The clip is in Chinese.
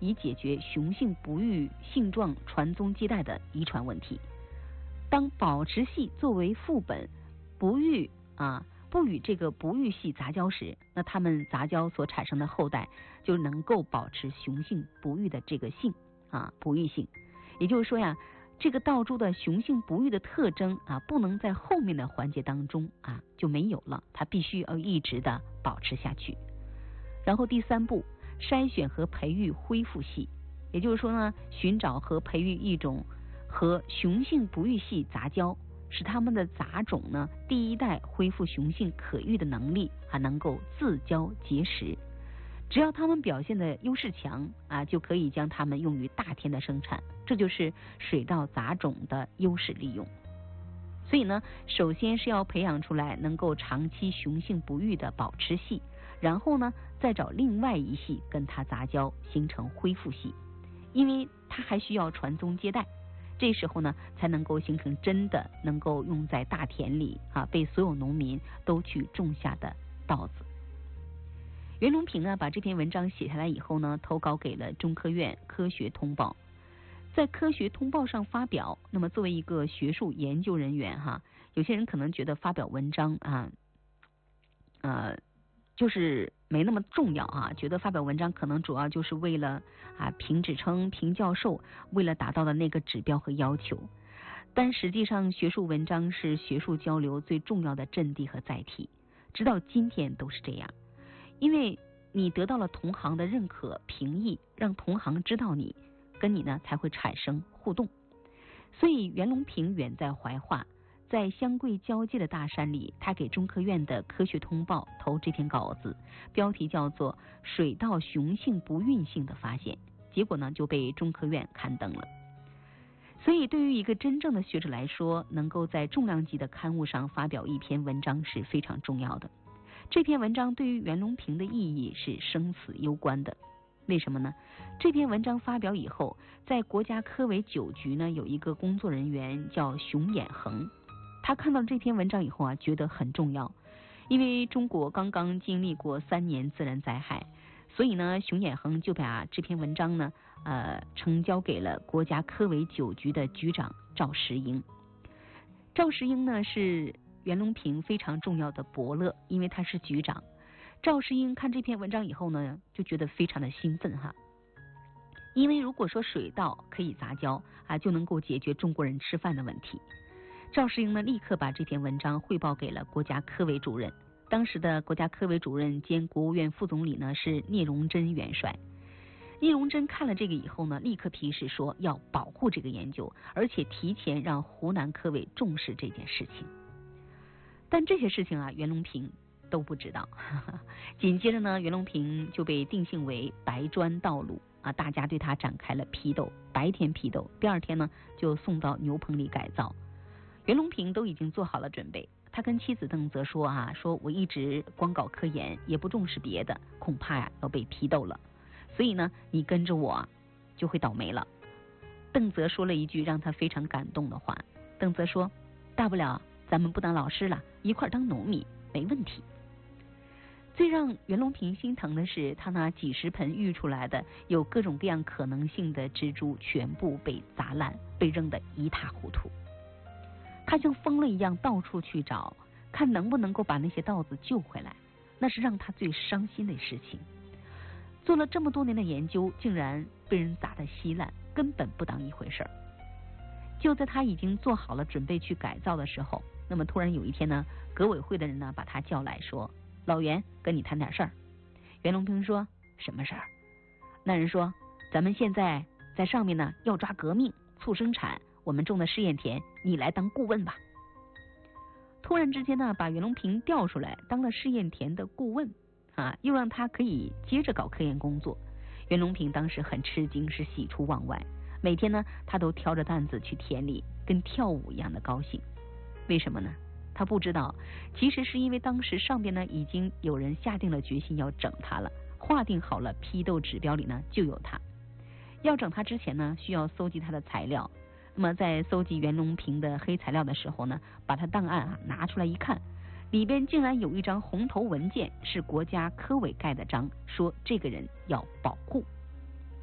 以解决雄性不育性状传宗接代的遗传问题。当保持系作为副本不与这个不育系杂交时，那它们杂交所产生的后代就能够保持雄性不育的这个性不育性。也就是说呀，这个稻株的雄性不育的特征不能在后面的环节当中就没有了，它必须要一直的保持下去。然后第3步，筛选和培育恢复系，也就是说呢，寻找和培育一种和雄性不育系杂交，使它们的杂种呢第一代恢复雄性可育的能力，还能够自交结实。只要它们表现的优势强就可以将它们用于大田的生产，这就是水稻杂种的优势利用。所以呢，首先是要培养出来能够长期雄性不育的保持系，然后呢再找另外一系跟它杂交，形成恢复系，因为它还需要传宗接代，这时候呢才能够形成真的能够用在大田里被所有农民都去种下的稻子。袁隆平把这篇文章写下来以后呢，投稿给了中科院科学通报。在科学通报上发表，那么作为一个学术研究人员有些人可能觉得发表文章就是没那么重要觉得发表文章可能主要就是为了评职称、评教授，为了达到的那个指标和要求。但实际上，学术文章是学术交流最重要的阵地和载体，直到今天都是这样。因为你得到了同行的认可、评议，让同行知道你，跟你呢才会产生互动。所以袁隆平远在怀化，在湘桂交界的大山里，他给中科院的科学通报投这篇稿子，标题叫做水稻雄性不孕性的发现，结果呢就被中科院刊登了。所以对于一个真正的学者来说，能够在重量级的刊物上发表一篇文章是非常重要的。这篇文章对于袁隆平的意义是生死攸关的。为什么呢？这篇文章发表以后，在国家科委9局呢有一个工作人员叫熊衍恒，他看到这篇文章以后觉得很重要，因为中国刚刚经历过3年自然灾害，所以呢熊衍恒就把这篇文章呢呈交给了国家科委9局的局长赵石英。赵石英呢是袁隆平非常重要的伯乐，因为他是局长。赵石英看这篇文章以后呢，就觉得非常的兴奋因为如果说水稻可以杂交就能够解决中国人吃饭的问题。赵石英呢立刻把这篇文章汇报给了国家科委主任，当时的国家科委主任兼国务院副总理呢是聂荣臻元帅。聂荣臻看了这个以后呢，立刻批示说要保护这个研究，而且提前让湖南科委重视这件事情。但这些事情袁隆平都不知道。紧接着呢，袁隆平就被定性为白砖道路大家对他展开了批斗，白天批斗，第2天呢就送到牛棚里改造。袁隆平都已经做好了准备，他跟妻子邓泽说说我一直光搞科研，也不重视别的，恐怕要被批斗了，所以呢你跟着我就会倒霉了。邓泽说了一句让他非常感动的话，邓泽说大不了咱们不当老师了，一块当农民没问题。最让袁隆平心疼的是，他那几10盆育出来的有各种各样可能性的植株全部被砸烂，被扔得一塌糊涂。他像疯了一样到处去找，看能不能够把那些稻子救回来，那是让他最伤心的事情。做了这么多年的研究，竟然被人砸得稀烂，根本不当一回事儿。就在他已经做好了准备去改造的时候，那么突然有一天呢，革委会的人呢把他叫来说，老袁，跟你谈点事儿。袁隆平说，什么事儿？那人说，咱们现在在上面呢要抓革命，促生产，我们种的试验田，你来当顾问吧。突然之间呢，把袁隆平调出来当了试验田的顾问又让他可以接着搞科研工作。袁隆平当时很吃惊，是喜出望外。每天呢，他都挑着担子去田里，跟跳舞一样的高兴。为什么呢？他不知道，其实是因为当时上边呢已经有人下定了决心要整他了，划定好了批斗指标里呢就有他。要整他之前呢，需要搜集他的材料。那么在搜集袁隆平的黑材料的时候呢，把他档案拿出来一看，里边竟然有一张红头文件，是国家科委盖的章，说这个人要保护。